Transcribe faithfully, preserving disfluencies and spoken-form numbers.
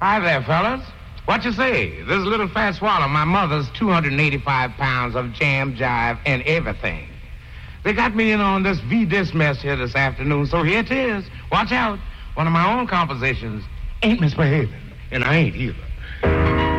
Hi there, fellas. What you say? This is Little Fat Swallow, my mother's two hundred eighty-five pounds of jam, jive, and everything. They got me in on this V-Dis mess here this afternoon, so here it is. Watch out. One of my own compositions ain't misbehaving, and I ain't either.